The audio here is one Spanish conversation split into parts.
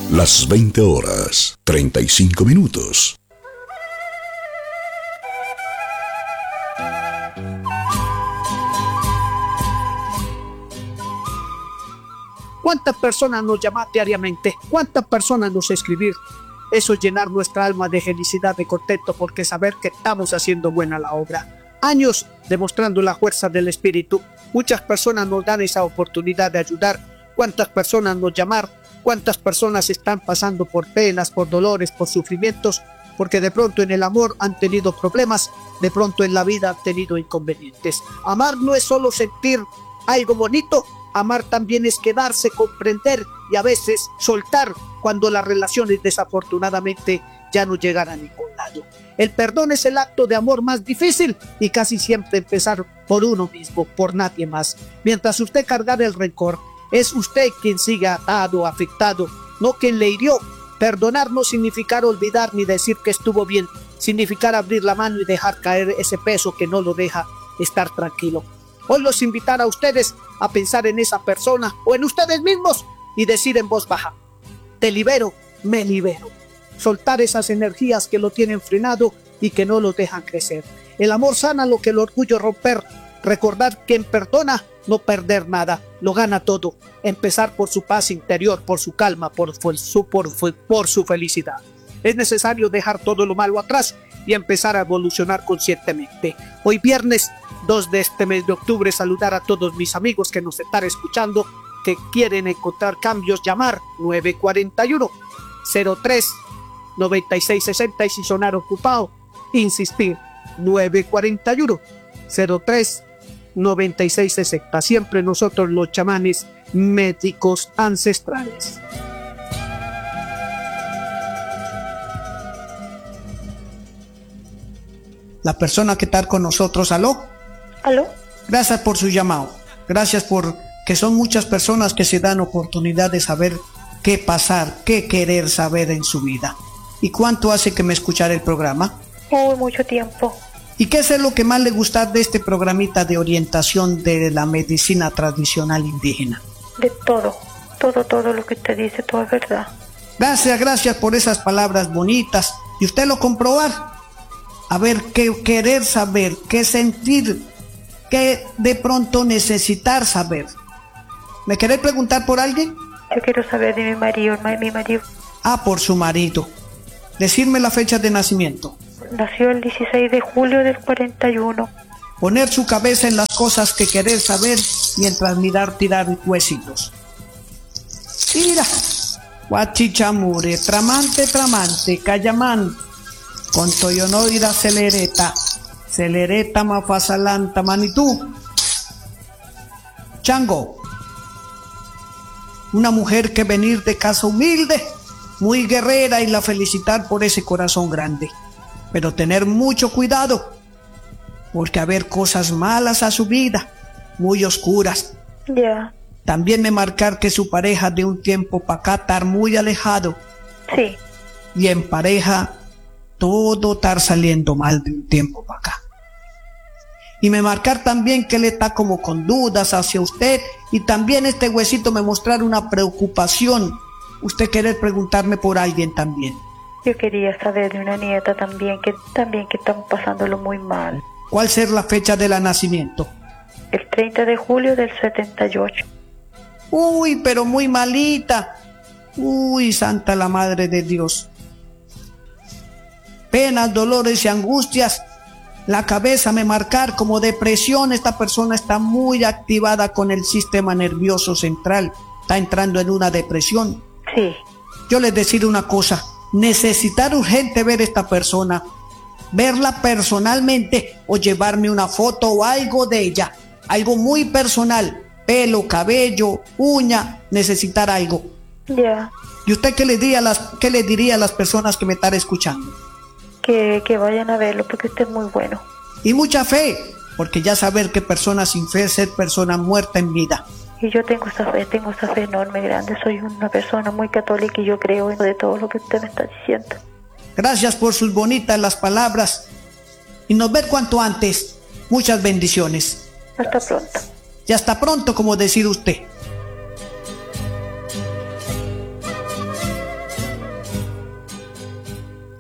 Las 20 horas, 35 minutos. ¿Cuántas personas nos llaman diariamente? ¿Cuántas personas nos escribir? Eso es llenar nuestra alma de felicidad, de contento, porque saber que estamos haciendo buena la obra. Años demostrando la fuerza del espíritu. Muchas personas nos dan esa oportunidad de ayudar. ¿Cuántas personas nos llaman? ¿Cuántas personas están pasando por penas, por dolores, por sufrimientos? Porque de pronto en el amor han tenido problemas, de pronto en la vida han tenido inconvenientes. Amar no es solo sentir algo bonito, amar también es quedarse, comprender y a veces soltar cuando las relaciones desafortunadamente ya no llegan a ningún lado. El perdón es el acto de amor más difícil y casi siempre empezar por uno mismo, por nadie más. Mientras usted cargar el rencor, es usted quien sigue atado, afectado, no quien le hirió. Perdonar no significa olvidar ni decir que estuvo bien, significa abrir la mano y dejar caer ese peso que no lo deja estar tranquilo. Hoy los invitar a ustedes a pensar en esa persona o en ustedes mismos y decir en voz baja: te libero, me libero. Soltar esas energías que lo tienen frenado y que no lo dejan crecer. El amor sana lo que el orgullo romper. Recordar que en perdona no perder nada, lo gana todo. Empezar por su paz interior, por su calma, por su felicidad. Es necesario dejar todo lo malo atrás y empezar a evolucionar conscientemente. Hoy viernes 2 de este mes de octubre, saludar a todos mis amigos que nos están escuchando, que quieren encontrar cambios, llamar 941 03 9660 y si sonar ocupado, insistir 941 03 9660. Siempre nosotros los chamanes médicos ancestrales. La persona que está con nosotros, ¿aló? ¿Aló? Gracias por su llamado. Gracias por que son muchas personas que se dan oportunidad de saber qué pasar, qué querer saber en su vida. ¿Y cuánto hace que me escuchara el programa? Mucho tiempo. ¿Y qué es lo que más le gusta de este programita de orientación de la medicina tradicional indígena? De todo lo que usted dice, todo es verdad. Gracias por esas palabras bonitas. ¿Y usted lo comprobar? A ver, qué querer saber, qué sentir, qué de pronto necesitar saber. ¿Me querés preguntar por alguien? Yo quiero saber de mi marido, Ah, por su marido. Decirme la fecha de nacimiento. Nació el 16 de julio del 41. Poner su cabeza en las cosas que querer saber mientras tirar huesitos. Mira, guachichamure, tramante, cayamán, con toyonoira celereta mafasalanta manitú. Chango, una mujer que venir de casa humilde, muy guerrera y la felicitar por ese corazón grande. Pero tener mucho cuidado, porque haber cosas malas a su vida, muy oscuras. Ya. También me marcar que su pareja de un tiempo para acá estar muy alejado. Sí. Y en pareja todo estar saliendo mal de un tiempo para acá. Y me marcar también que él está como con dudas hacia usted y también este huesito me mostrar una preocupación. Usted querer preguntarme por alguien también. Yo quería saber de una nieta también que estamos pasándolo muy mal. ¿Cuál será la fecha de la nacimiento? El 30 de julio del 78. Uy, pero muy malita. Uy, santa la madre de Dios. Penas, dolores y angustias. La cabeza me marcar como depresión. Esta persona está muy activada con el sistema nervioso central. Está entrando en una depresión. Sí. Yo les decir una cosa. Necesitar urgente ver esta persona, verla personalmente o llevarme una foto o algo de ella, algo muy personal, pelo, cabello, uña, necesitar algo. Ya. ¿Y usted qué le diría a las personas que me están escuchando? Que vayan a verlo porque usted es muy bueno. Y mucha fe, porque ya saber que persona sin fe es ser persona muerta en vida. Y yo tengo esa fe enorme, grande. Soy una persona muy católica y yo creo en de todo lo que usted me está diciendo. Gracias por sus bonitas las palabras. Y nos ver cuanto antes. Muchas bendiciones. Hasta pronto. Y hasta pronto, como decir usted.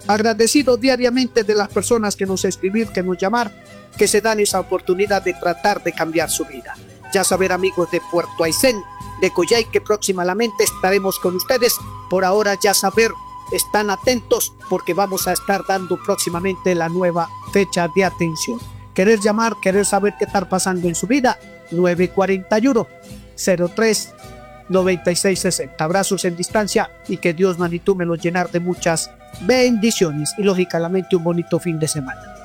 Agradecido diariamente de las personas que nos escribir, que nos llamar, que se dan esa oportunidad de tratar de cambiar su vida. Ya saber, amigos de Puerto Aysén, de Coyhai, que próximamente estaremos con ustedes. Por ahora ya saber, están atentos porque vamos a estar dando próximamente la nueva fecha de atención. Querer llamar, querer saber qué está pasando en su vida, 941 03 9660. Abrazos en distancia y que Dios, manitud, me los llenar de muchas bendiciones y lógicamente un bonito fin de semana.